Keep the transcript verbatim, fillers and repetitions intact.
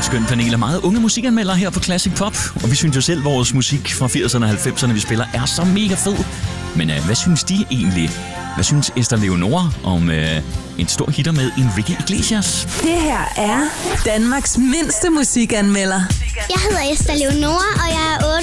skønt panel af meget unge musikanmeldere her på Classic Pop. Og vi synes jo selv, vores musik fra firserne og halvfemserne, vi spiller, er så mega fed. Men øh, hvad synes de egentlig? Hvad synes Esther Leonora om øh, en stor hitter med Enrique Iglesias? Det her er Danmarks mindste musikanmelder. Jeg hedder Esther Leonora, og jeg er